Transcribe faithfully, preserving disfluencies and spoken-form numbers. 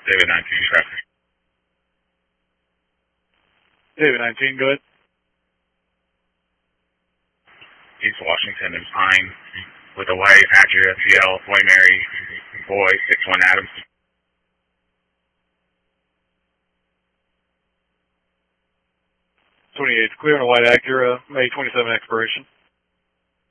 David nineteen traffic. David nineteen, go ahead. East Washington and Pine with a white Acura T L, Boy Mary, Boy, six one Adams. twenty-eight, clear on a white Acura, May twenty-seven expiration.